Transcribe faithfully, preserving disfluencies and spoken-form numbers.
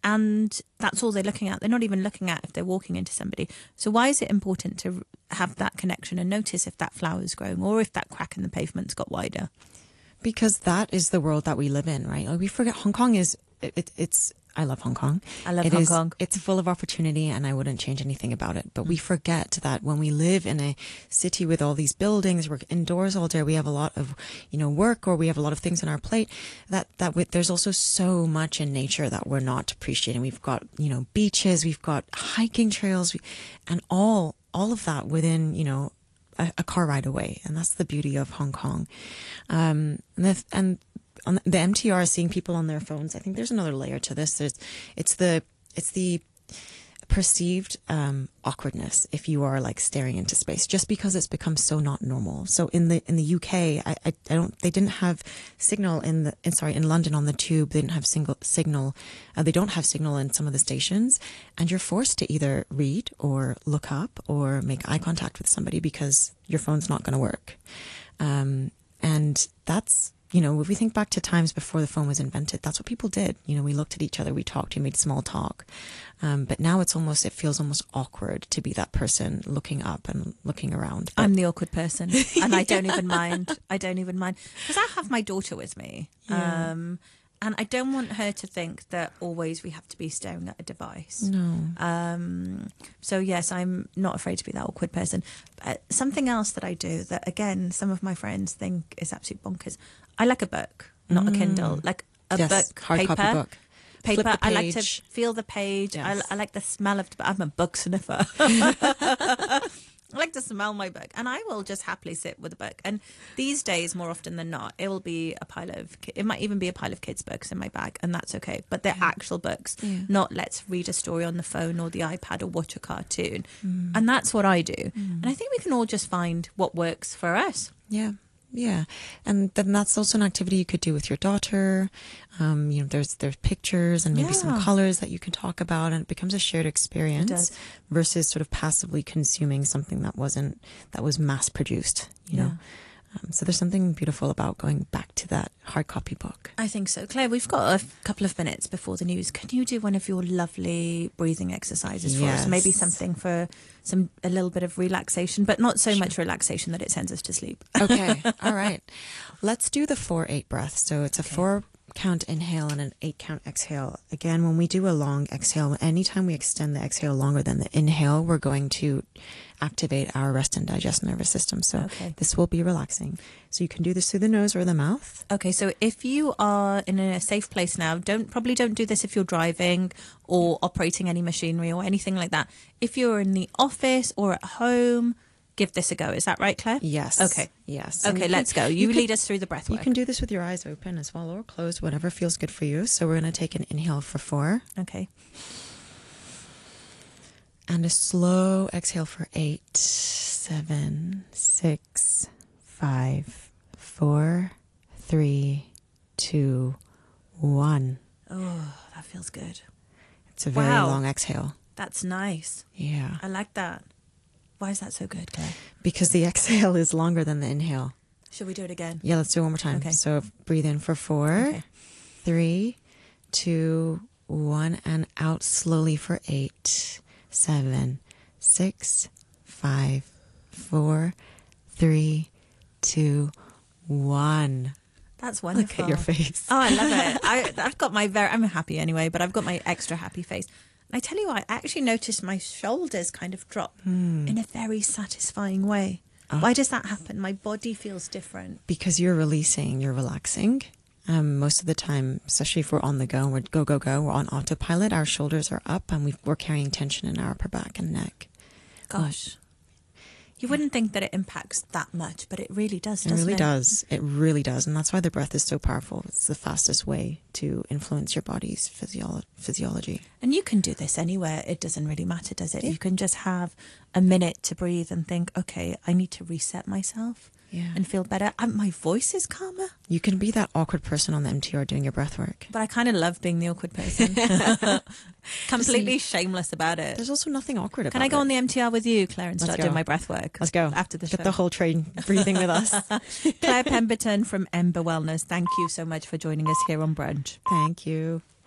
and that's all they're looking at. They're not even looking at if they're walking into somebody. So why is it important to have that connection and notice if that flower is growing or if that crack in the pavement's got wider? Because that is the world that we live in, right? Like we forget Hong Kong is, it, it, it's, I love Hong Kong. I love it Hong is, Kong. It's full of opportunity and I wouldn't change anything about it. But mm. we forget that when we live in a city with all these buildings, we're indoors all day, we have a lot of, you know, work or we have a lot of things on our plate, that, that with, there's also so much in nature that we're not appreciating. We've got, you know, beaches, we've got hiking trails and all, all of that within, you know, a, a car ride away. And that's the beauty of Hong Kong. Um, and, the, and on the M T R, seeing people on their phones, I think there's another layer to this. There's, it's the, it's the perceived um, awkwardness if you are like staring into space, just because it's become so not normal. So in the in the U K, I, I, I don't, they didn't have signal in the, in, sorry, in London on the tube, they didn't have single signal. Uh, they don't have signal in some of the stations, and you're forced to either read or look up or make eye contact with somebody because your phone's not going to work. Um, and that's, you know, if we think back to times before the phone was invented, that's what people did. You know, we looked at each other, we talked, we made small talk. Um, but now it's almost, it feels almost awkward to be that person looking up and looking around. But I'm the awkward person and I don't even mind. I don't even mind. Because I have my daughter with me. Yeah. Um, and I don't want her to think that always we have to be staring at a device. No. Um, so yes, I'm not afraid to be that awkward person. But something else that I do that, again, some of my friends think is absolute bonkers. I like a book, not mm. a Kindle. Like a yes, book, hard paper. copy book. Paper. I like to feel the page. Yes. I, I like the smell of. I'm a book sniffer. I like to smell my book, and I will just happily sit with a book. And these days, more often than not, it will be a pile of. It might even be a pile of kids' books in my bag, and that's okay. But they're yeah. actual books, yeah. not let's read a story on the phone or the iPad or watch a cartoon. Mm. And that's what I do. Mm. And I think we can all just find what works for us. Yeah. Yeah, and then that's also an activity you could do with your daughter. Um, you know, there's there's pictures and maybe yeah. some colors that you can talk about, and it becomes a shared experience versus sort of passively consuming something that wasn't that was mass produced. You yeah. know, um, so there's something beautiful about going back to that hard copy book. I think so, Claire. We've got a couple of minutes before the news. Can you do one of your lovely breathing exercises yes. for us? Maybe something for some a little bit of relaxation, but not so sure. much relaxation that it sends us to sleep. Okay, all right. Let's do the four eight breath. So it's a okay. four count inhale and an eight count exhale. Again, when we do a long exhale, anytime we extend the exhale longer than the inhale, we're going to activate our rest and digest nervous system. So okay. this will be relaxing. So you can do this through the nose or the mouth. Okay, so if you are in a safe place now, don't probably don't do this if you're driving or operating any machinery or anything like that. If you're in the office or at home, give this a go. Is that right, Claire? Yes. Okay. Yes. Okay, you let's can, go. You, you lead can, us through the breath work. You can do this with your eyes open as well or closed, whatever feels good for you. So we're going to take an inhale for four. Okay. And a slow exhale for eight, seven, six, five, four, three, two, one. Oh, that feels good. It's a very wow. long exhale. That's nice. Yeah. I like that. Why is that so good, Claire? Because the exhale is longer than the inhale. Should we do it again? Yeah, let's do it one more time. Okay. So breathe in for four, okay. three, two, one, and out slowly for eight, seven, six, five, four, three, two, one. That's wonderful. Look at your face. Oh, I love it. I, I've got my very, I'm happy anyway, but I've got my extra happy face. And I tell you what, I actually noticed my shoulders kind of drop mm. in a very satisfying way. Oh. Why does that happen? My body feels different. Because you're releasing, you're relaxing. Um, most of the time, especially if we're on the go, we're go, go, go, we're on autopilot, our shoulders are up and we've, we're carrying tension in our upper back and neck. Gosh. You wouldn't think that it impacts that much, but it really does, doesn't it? It really it? does. It really does. And that's why the breath is so powerful. It's the fastest way to influence your body's physio- physiology. And you can do this anywhere. It doesn't really matter, does it? Yeah. You can just have a minute to breathe and think, okay, I need to reset myself. Yeah. And feel better. I, my voice is calmer. You can be that awkward person on the M T R doing your breath work. But I kind of love being the awkward person. Completely Just, shameless about it. There's also nothing awkward about it. Can I go it. on the M T R with you, Claire, and Let's start go. doing my breath work? Let's go. After the Get show. the whole train breathing with us. Claire Pemberton from Ember Wellness, thank you so much for joining us here on Brunch. Thank you.